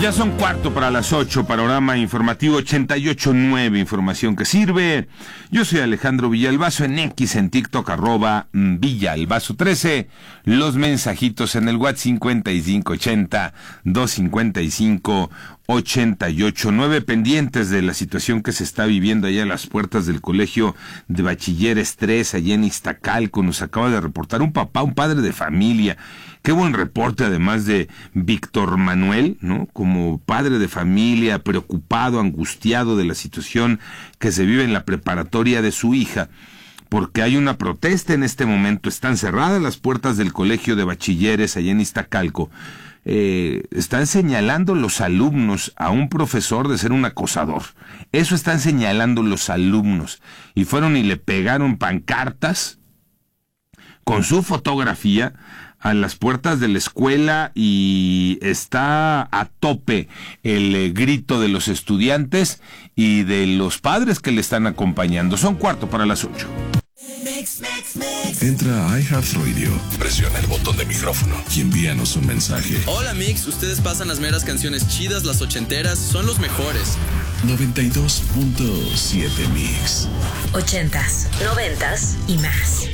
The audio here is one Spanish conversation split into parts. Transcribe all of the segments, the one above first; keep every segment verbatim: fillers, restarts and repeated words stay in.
Ya son cuarto para las ocho, panorama informativo ochenta y ocho punto nueve, información que sirve. Yo soy Alejandro Villalbazo, en X, en TikTok, arroba Villalbazo trece. Los mensajitos en el WhatsApp cincuenta y cinco ochenta, doscientos cincuenta y cinco, ochenta y ocho nueve, pendientes de la situación que se está viviendo allá a las puertas del Colegio de Bachilleres tres, allá en Iztacalco. Nos acaba de reportar un papá, un padre de familia. Qué buen reporte, además, de Víctor Manuel, ¿no? Como padre de familia, preocupado, angustiado de la situación que se vive en la preparatoria de su hija, porque hay una protesta en este momento. Están cerradas las puertas del Colegio de Bachilleres allá en Iztacalco. Eh, están señalando los alumnos a un profesor de ser un acosador. Eso están señalando los alumnos. Y fueron y le pegaron pancartas con su fotografía a las puertas de la escuela, y está a tope el eh, grito de los estudiantes y de los padres que le están acompañando. Son cuarto para las ocho. Entra a iHeartRadio, presiona el botón de micrófono y envíanos un mensaje. Hola Mix, ustedes pasan las meras canciones chidas, las ochenteras, son los mejores. noventa y dos punto siete Mix. Ochentas, noventas y más.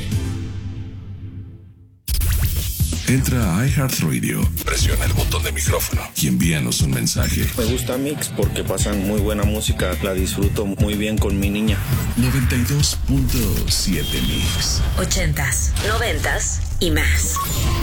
Entra a iHeartRadio, presiona el botón de micrófono y envíanos un mensaje. Me gusta Mix porque pasan muy buena música, la disfruto muy bien con mi niña. noventa y dos punto siete Mix. Ochentas, noventas y más.